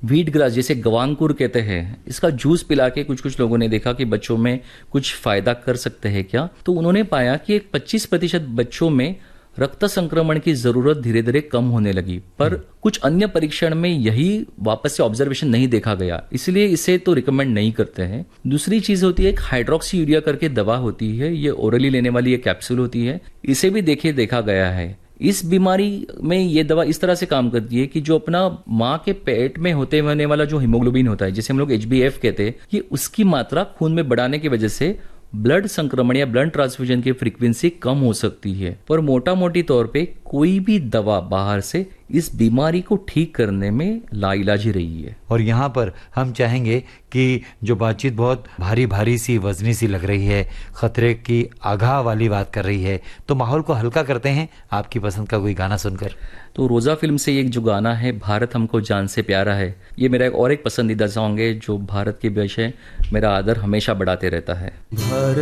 Wheat grass जिसे गवांकुर कहते हैं, इसका जूस पिला के कुछ लोगों ने देखा कि बच्चों में कुछ फायदा कर सकते हैं क्या। तो उन्होंने पाया कि एक 25% बच्चों में रक्त संक्रमण की जरूरत धीरे धीरे कम होने लगी, पर कुछ अन्य परीक्षण में यही वापस से ऑब्जर्वेशन नहीं देखा गया, इसलिए इसे तो रिकमेंड नहीं करते हैं। दूसरी चीज होती है एक हाइड्रोक्सी यूरिया करके दवा होती है, ये ओरली लेने वाली एक कैप्सूल होती है, इसे भी देखा गया है। इस बीमारी में ये दवा इस तरह से काम करती है कि जो अपना माँ के पेट में होते होने वाला जो हीमोग्लोबिन होता है, जिसे हम लोग HbF कहते हैं, कि उसकी मात्रा खून में बढ़ाने की वजह से ब्लड संक्रमण या ब्लड ट्रांसफ्यूजन की फ्रीक्वेंसी कम हो सकती है। पर मोटा मोटी तौर पे कोई भी दवा बाहर से इस बीमारी को ठीक करने में लाइलाज ही रही है। और यहाँ पर हम चाहेंगे कि जो बातचीत बहुत भारी भारी सी, वजनी सी लग रही है, खतरे की आगाह वाली बात कर रही है, तो माहौल को हल्का करते हैं आपकी पसंद का कोई गाना सुनकर। तो रोजा फिल्म से एक जो गाना है भारत हमको जान से प्यारा है, ये मेरा एक पसंदीदा सॉन्ग है जो भारत के विषय मेरा आदर हमेशा बढ़ाते रहता है।